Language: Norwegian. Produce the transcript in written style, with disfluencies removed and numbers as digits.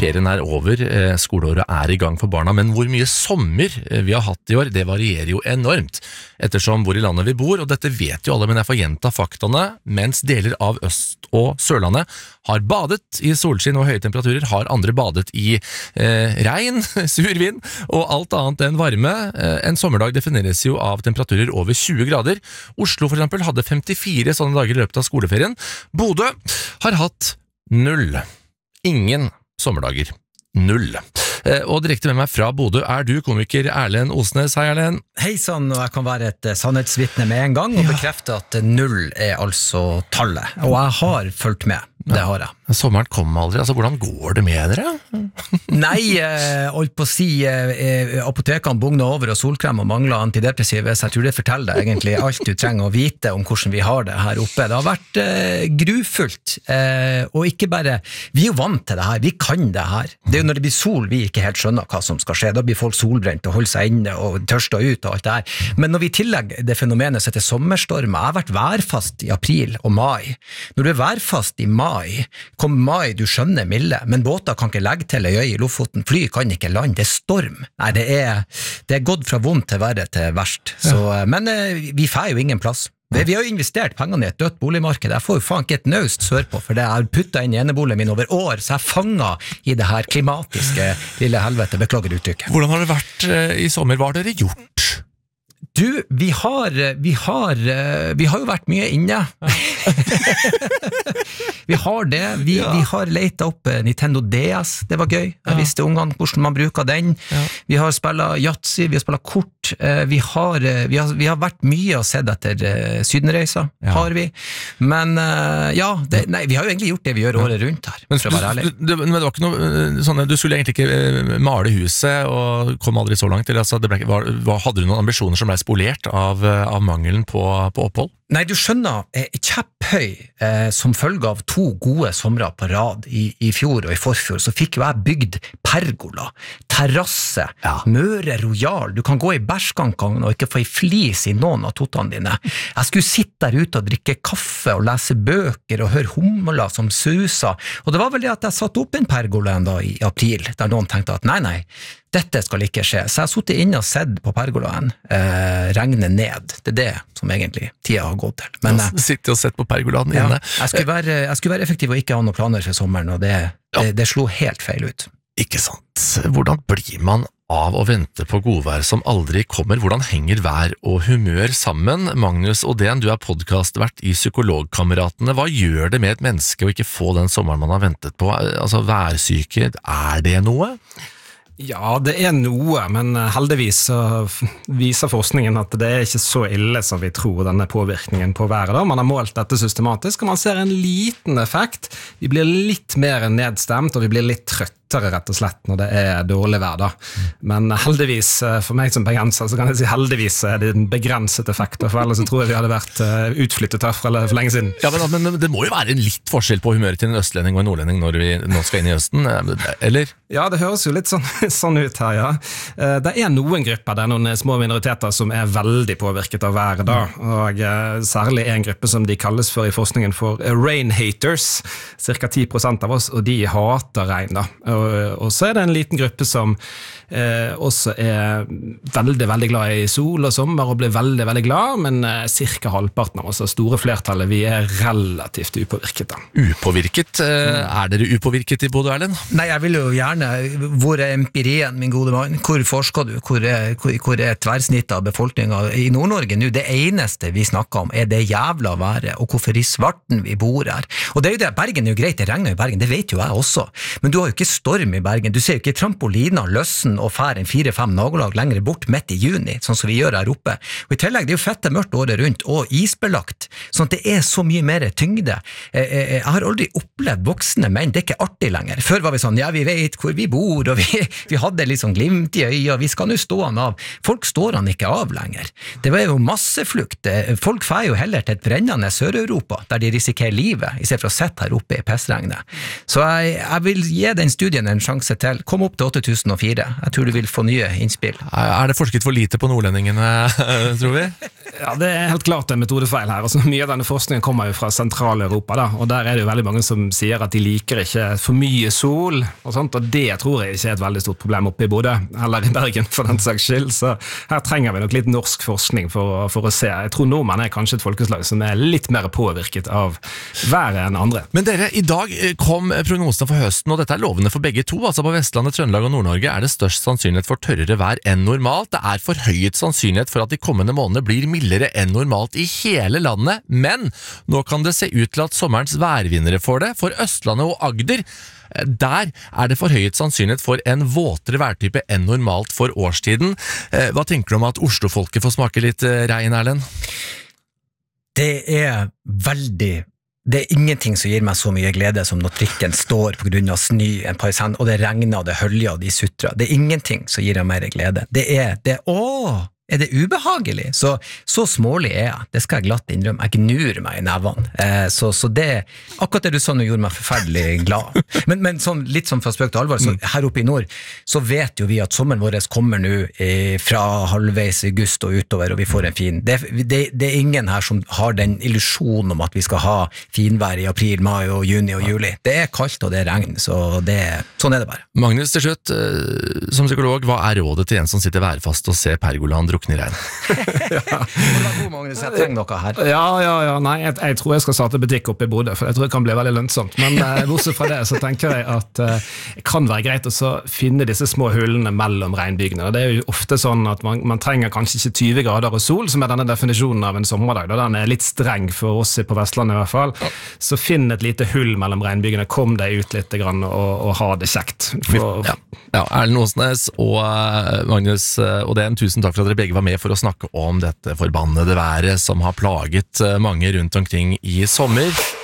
ferien over, skoleåret I gang for barna, men hvor mye sommer vi har hatt I år, det varierer jo enormt, ettersom hvor I landet vi bor, og dette vet jo alle, men jeg får gjenta faktaene, mens deler av Øst- og Sørlandet har badet I solskinn og høye temperaturer, har andre badet I regn, sur vind og alt annet enn varme. En sommerdag defineres jo av temperaturer over 20 grader. Oslo for eksempel hadde 54 sånne dager I løpet av skoleferien. Bodø har hatt 0. Ingen sommerdager. 0. Og direkte med meg fra Bodø du komiker Erlend Osnes. Hei Erlend. Hei sann, og jeg kan være et sannhetsvitne med en gang og bekrefte at 0 altså tallet. Og jeg har fulgt med, det har jeg. Sommeren kom aldri, altså hvordan går det med dere? Nei, holdt på å si, apotekene bugner over og solkrem og mangler antidepressive, så jeg tror det forteller deg egentlig alt du trenger å vite om hvordan vi har det her oppe. Det har vært grufullt, og ikke bare, vi jo vant til det her, vi kan det her. Det jo når det blir sol, vi ikke helt skjønner hva som skal skje, da blir folk solbrent og holder seg inne og tørster ut og alt det her. Men når vi tillegger det fenomenet som heter sommerstormer, jeg har vært værfast I april og mai. Når du værfast I mai, kom mai, du skjønner milde, men båter kan ikke legge til en øy I Lofoten, fly kan ikke lande, det storm. Nei, det er gått fra vondt til verre til verst. Så, men vi får jo ingen plass. Vi har jo investert pengene I et dødt boligmarked. Jeg får jo faen ikke et nøst sør på, for det jeg har puttet inn I eneboligen min over år, så jeg fanger I det her klimatiske lille helvete, beklager uttrykket. Hvordan har det vært I sommer? Hva har dere gjort? Du, vi har jo vært mye inne. Vi har det. Vi har letet opp Nintendo DS. Det var gøy. Jeg visste ungene hvordan man bruker den. Vi har spillet Yatzy, vi har spillet kort. Vi har vært mye og sett etter sydenreiser, har vi. Men nei, vi har jo egentlig gjort det vi gjør året rundt her, for å være ærlig. Men det var ikke noe sånn, du skulle egentlig ikke male huset og kom aldri så langt til, altså, hadde du noen ambisjoner som ble spolert av mangelen på opphold? Nei, du skjønner, kjepphøy som følge av 2 gode somre på rad I fjor og I forfjor, så fikk jo jeg bygd pergola, terrasse, Møre Royal, du kan gå I bærskanken og ikke få I flis I noen av tottene dine. Jeg skulle sitte der ute og drikke kaffe og lese bøker og høre humler som susa, og det var vel det at jeg satt opp en pergola en dag I april, der noen tenkte at nei, dette skal ikke skje. Så jeg har sittet inne og sett på pergolaen, regnet ned. Det det som egentlig tida har gått til. Men sitter og sett på pergolaen inne. Jeg skulle være effektiv og ikke ha noen planer for sommeren, og det slo helt feil ut. Ikke sant. Hvordan blir man av å vente på godvær som aldri kommer? Hvordan henger vær og humør sammen? Magnus Odén, du podcastvert I Psykologkameratene. Hva gjør det med et menneske å ikke få den sommeren man har ventet på? Altså, værsyke, det noe? Ja, det noe, men heldigvis så viser forskningen at det ikke så ille som vi tror denne påvirkningen på været da. Man har målt dette systematisk, og man ser en liten effekt. Vi blir litt mer nedstemt, og vi blir litt trøttere rett og slett når det dårlig vær da. Men heldigvis, for meg som bergenser, så kan jeg si heldigvis det en begrenset effekt, for ellers så tror jeg vi hadde vært utflyttet herfra for lenge siden. Ja, men det må jo være en litt forskjell på humøret til en østlending og en nordlending når vi nå skal inn I Østen, eller? Ja, det høres jo litt sånn ut her, ja. Det noen grupper, det noen små minoriteter som veldig påvirket av været da, og særlig en gruppe som de kalles for I forskningen for rain haters, cirka 10% av oss, og de hater regn da. Og så det en liten gruppe som også veldig, veldig glad I sol og sommer og blir veldig, veldig glad, men cirka halvparten av oss, store flertallet, vi relativt upåvirket da. Upåvirket? Dere upåvirket I Bodø, Erlend? Nei, jeg vil jo gjerne, hvor empirien, min gode mann? Hvor forsker du? Hvor tverrsnittet av befolkningen I Nord-Norge nå? Det eneste vi snakker om det jævla været, og hvorfor I svarten vi bor her. Og det jo det, Bergen jo greit, det regner I Bergen, det vet jo jeg også, men du har jo ikke storm I Bergen, du ser jo ikke trampoliner, løssen og fær en 4-5 nagolag lenger bort midt I juni, sånn som vi gjør her oppe. Og I tillegg, det jo fette mørkt året rundt, og isbelagt, sånn at det så mye mer tyngde. Jeg har aldri opplevd voksne menn, det ikke artig lenger. Før var vi sånn, ja, vi vet hvor vi bor, og vi hadde liksom glimt I øya, vi skal nå stå han av. Folk står han ikke av lenger. Det var jo masseflukt. Folk fer jo heller til et brennende Sør-Europa, der de risikerer livet, I stedet for å sette her oppe I pestregnet. Så jeg vil gi den studien en sjanse til. Kom opp til 8004. Jeg tror du vil få nye innspill. Det forsket for lite på nordlendingene, tror vi? Ja, det helt klart en metodefeil her. Altså, mye av denne forskningen kommer jo fra Sentral-Europa, da, og der det jo veldig mange som sier at de liker ikke for mye sol, og sånt, og det tror jeg ikke et veldig stort problem oppe i Bodø, eller i Bergen for den saks skyld, så her trenger vi nok litt norsk forskning for å se. Jeg tror nordmenn kanskje et folkeslag som litt mer påvirket av været enn andre. Men dere, i dag kom prognosene for høsten, og dette lovende for begge to. Altså på Vestlandet, Trøndelag og Nord-Norge det størst sannsynlighet for tørrere vær enn normalt. Det forhøyet sannsynlighet for at de kommende månedene blir mildere enn normalt i hele landet, men nå kan det se ut til at sommerens værvinnere får det. For Østlandet og Agder, der det forhøyet sannsynlighet for en våtere værtype enn normalt for årstiden. Hva tenker du om at Oslo-folket får smake litt regn, Erlend? Det veldig Det ingenting som gir meg så mye glede som når trikken står på grunn av snø en par cent, og det regner og det høljer og de sutrer. Det ingenting som gir meg mer glede. Det ubehagelig? Så smålig jeg. Det skal jeg glatt innrømme. Jeg gnur meg i nevene. Så det, akkurat det du sa nå gjorde meg forferdelig glad. Men sånn, litt sånn fra spøk til alvor, så her oppe i nord, så vet jo vi at sommeren vår kommer nå fra halvveis august og utover, og vi får en fin. Det ingen her som har den illusjonen om at vi skal ha finvær i april, mai og juni og juli. Det kaldt og det regn, så sånn det bare. Magnus, til slutt, som psykolog, hva rådet til en som sitter værfast og ser pergoland drukne i regn? Magnus, jeg trenger noe her. Ja, nei, jeg tror jeg skal starte butikk oppe i Bodø, for jeg tror det kan bli veldig lønnsomt, men bortsett fra det så tenker jeg at det kan være greit å finne disse små hullene mellom regnbygene. Det jo ofte sånn at man trenger kanskje ikke 20 grader og sol, som denne definisjonen av en sommerdag, da den litt streng for oss på Vestlandet i hvert fall, så finn et lite hull mellom regnbygene, kom deg ut litt grann og ha det kjekt. Erlend Osnes og Magnus Odén, tusen takk for at dere begge var med for å snakke om dette forbannede været som har plaget mange rundt omkring i sommer.